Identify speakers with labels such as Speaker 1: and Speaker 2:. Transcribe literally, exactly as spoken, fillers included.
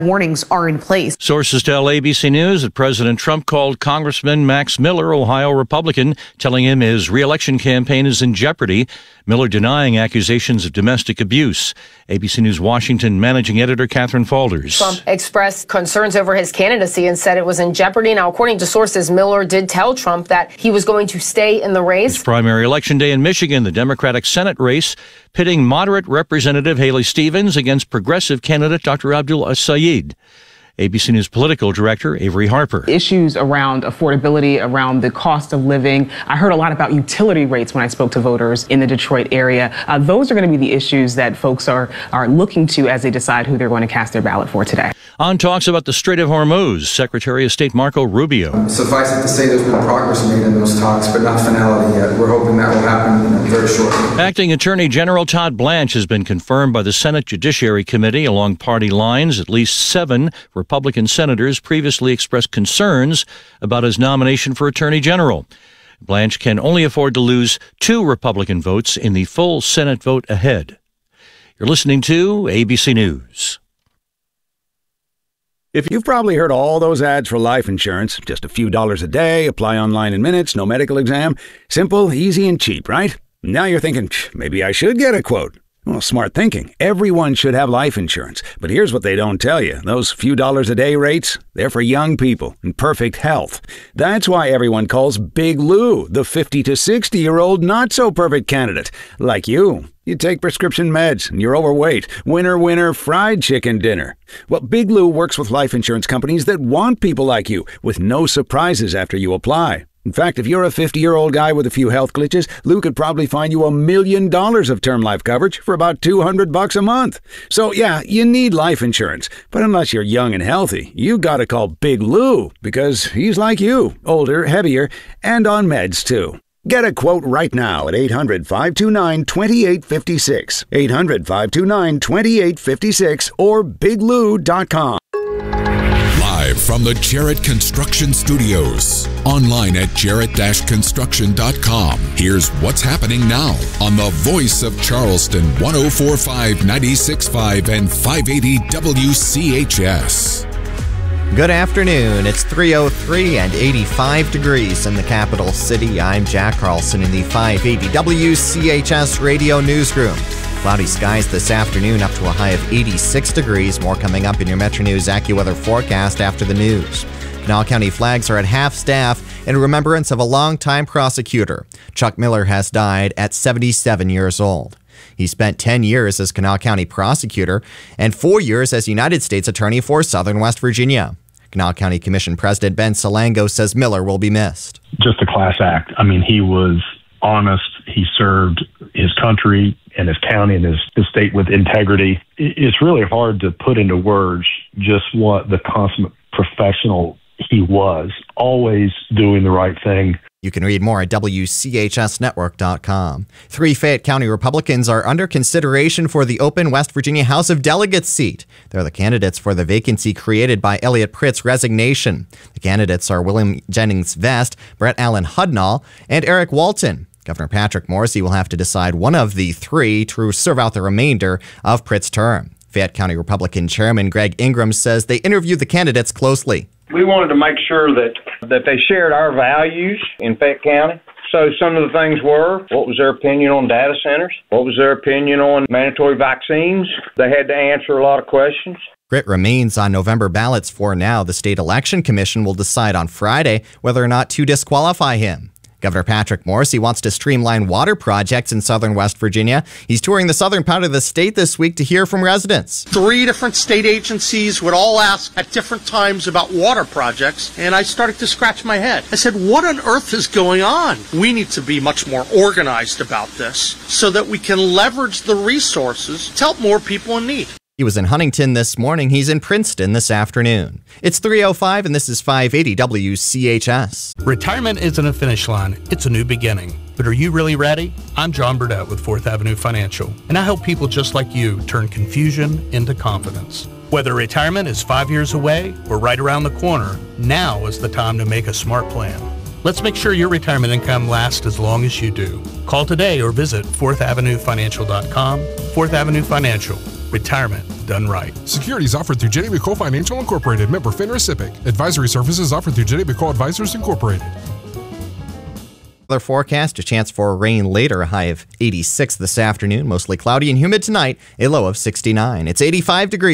Speaker 1: Warnings are in place.
Speaker 2: Sources tell A B C News that President Trump called Congressman Max Miller, Ohio Republican, telling him his re-election campaign is in jeopardy. Miller denying accusations of domestic abuse. A B C News Washington managing editor Catherine Falders.
Speaker 3: Trump expressed concerns over his candidacy and said it was in jeopardy. Now, according to sources, Miller did tell Trump that he was going to stay in the race.
Speaker 2: It's primary election day in Michigan, the Democratic Senate race, pitting moderate Representative Haley Stevens against progressive candidate Doctor Abdul Sayed. A B C News political director Avery Harper.
Speaker 4: Issues around affordability, around the cost of living. I heard a lot about utility rates when I spoke to voters in the Detroit area. Uh, those are going to be the issues that folks are, are looking to as they decide who they're going to cast their ballot for today.
Speaker 2: On talks about the Strait of Hormuz, Secretary of State Marco Rubio.
Speaker 5: Suffice it to say there's been progress made in those talks, but not finality yet. We're hoping that will happen, you know, very shortly.
Speaker 2: Acting Attorney General Todd Blanche has been confirmed by the Senate Judiciary Committee along party lines. At least seven Republican senators previously expressed concerns about his nomination for Attorney General. Blanche can only afford to lose two Republican votes in the full Senate vote ahead. You're listening to A B C News.
Speaker 6: If you've probably heard all those ads for life insurance, just a few dollars a day, apply online in minutes, no medical exam, simple, easy, and cheap, right? Now you're thinking, maybe I should get a quote. Well, smart thinking. Everyone should have life insurance. But here's what they don't tell you. Those few dollars a day rates, they're for young people in perfect health. That's why everyone calls Big Lou the fifty to sixty-year-old not-so-perfect candidate, like you. You take prescription meds, and you're overweight. Winner, winner, fried chicken dinner. Well, Big Lou works with life insurance companies that want people like you, with no surprises after you apply. In fact, if you're a fifty-year-old guy with a few health glitches, Lou could probably find you a million dollars of term life coverage for about two hundred bucks a month. So yeah, you need life insurance. But unless you're young and healthy, you gotta call Big Lou, because he's like you, older, heavier, and on meds too. Get a quote right now at eight hundred, five two nine, two eight five six, eight hundred, five two nine, two eight five six, or big lou dot com.
Speaker 7: Live from the Jarrett Construction Studios, online at jarrett dash construction dot com. Here's what's happening now on the voice of Charleston, one oh four point five, ninety-six point five, and five eighty W C H S.
Speaker 8: Good afternoon. It's three oh three and eighty-five degrees in the capital city. I'm Jack Carlson in the five eighty W C H S radio newsroom. Cloudy skies this afternoon up to a high of eighty-six degrees. More coming up in your Metro News AccuWeather forecast after the news. Kanawha County flags are at half staff in remembrance of a longtime prosecutor. Chuck Miller has died at seventy-seven years old. He spent ten years as Kanawha County prosecutor and four years as United States Attorney for Southern West Virginia. Kanawha County Commission President Ben Salango says Miller will be missed.
Speaker 9: Just a class act. I mean, he was honest. He served his country and his county and his, his state with integrity. It's really hard to put into words just what the consummate professional he was, always doing the right thing.
Speaker 8: You can read more at W C H S network dot com. Three Fayette County Republicans are under consideration for the open West Virginia House of Delegates seat. They're the candidates for the vacancy created by Elliot Pritt's resignation. The candidates are William Jennings Vest, Brett Allen Hudnall, and Eric Walton. Governor Patrick Morrisey will have to decide one of the three to serve out the remainder of Pritt's term. Fayette County Republican Chairman Greg Ingram says they interviewed the candidates closely.
Speaker 10: We wanted to make sure that, that they shared our values in Fayette County. So some of the things were, what was their opinion on data centers? What was their opinion on mandatory vaccines? They had to answer a lot of questions.
Speaker 8: Pritt remains on November ballots for now. The State Election Commission will decide on Friday whether or not to disqualify him. Governor Patrick Morrisey wants to streamline water projects in southern West Virginia. He's touring the southern part of the state this week to hear from residents.
Speaker 11: Three different state agencies would all ask at different times about water projects, and I started to scratch my head. I said, what on earth is going on? We need to be much more organized about this so that we can leverage the resources to help more people in need.
Speaker 8: He was in Huntington this morning. He's in Princeton this afternoon. It's three oh five and this is five eighty W C H S.
Speaker 12: Retirement isn't a finish line. It's a new beginning. But are you really ready? I'm John Burdett with Fourth Avenue Financial, and I help people just like you turn confusion into confidence. Whether retirement is five years away or right around the corner, now is the time to make a smart plan. Let's make sure your retirement income lasts as long as you do. Call today or visit fourth avenue financial dot com. Fourth Avenue Financial. Retirement done right.
Speaker 1: Securities offered through J W Cole Financial Incorporated, member FINRA SIPC. Advisory services offered through J W Cole Advisors Incorporated.
Speaker 8: Weather forecast, a chance for rain later, a high of eighty-six this afternoon, mostly cloudy and humid tonight, a low of sixty-nine. It's eighty-five degrees.